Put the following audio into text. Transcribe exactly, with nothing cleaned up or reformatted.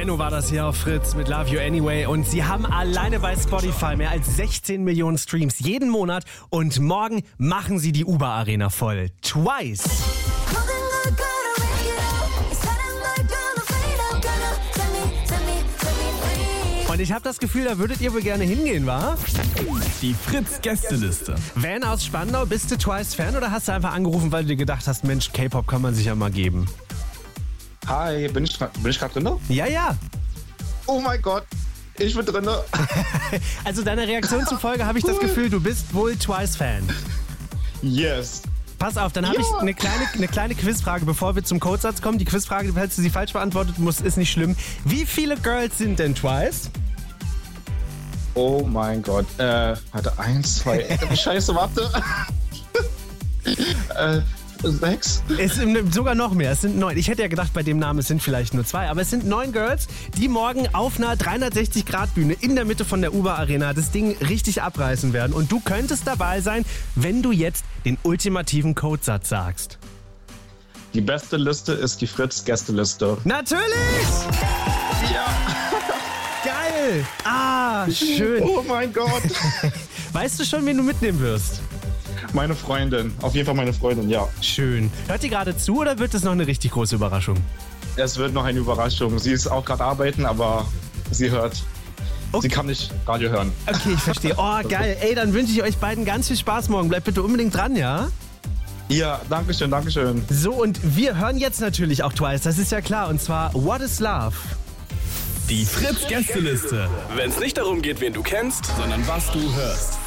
Benno war das hier auf Fritz mit Love You Anyway und sie haben alleine bei Spotify mehr als sechzehn Millionen Streams jeden Monat und morgen machen sie die Uber Arena voll. Twice. Und ich habe das Gefühl, da würdet ihr wohl gerne hingehen, wa? Die Fritz-Gästeliste. Van aus Spandau, bist du Twice-Fan oder hast du einfach angerufen, weil du dir gedacht hast, Mensch, K-Pop kann man sich ja mal geben? Hi, bin ich, bin ich gerade drin? Ja, ja. Oh mein Gott, ich bin drin. Also deiner Reaktion zufolge habe ich das Gefühl, du bist wohl Twice-Fan. Yes. Pass auf, dann habe Ja. ich eine kleine, eine kleine Quizfrage, bevor wir zum Codesatz kommen. Die Quizfrage, falls du sie falsch beantwortet musst, ist nicht schlimm. Wie viele Girls sind denn Twice? Oh mein Gott. Äh, warte, eins, zwei, äh, scheiße, warte. äh, sechs? Es sind sogar noch mehr, es sind neun. Ich hätte ja gedacht, bei dem Namen es sind vielleicht nur zwei, aber es sind neun Girls, die morgen auf einer dreihundertsechzig Grad Bühne in der Mitte von der Uber Arena das Ding richtig abreißen werden. Und du könntest dabei sein, wenn du jetzt den ultimativen Codesatz sagst. Die beste Liste ist die Fritz-Gästeliste. Natürlich! Ja. Geil! Ah, schön. Oh mein Gott. Weißt du schon, wen du mitnehmen wirst? Meine Freundin. Auf jeden Fall meine Freundin, ja. Schön. Hört die gerade zu oder wird es noch eine richtig große Überraschung? Es wird noch eine Überraschung. Sie ist auch gerade arbeiten, aber sie hört. Okay. Sie kann nicht Radio hören. Okay, ich verstehe. Oh, geil. Ey, dann wünsche ich euch beiden ganz viel Spaß morgen. Bleibt bitte unbedingt dran, ja? Ja, danke schön, danke schön. So, und wir hören jetzt natürlich auch Twice, das ist ja klar. Und zwar What is Love? Die Fritz-Gästeliste. Wenn es nicht darum geht, wen du kennst, sondern was du hörst.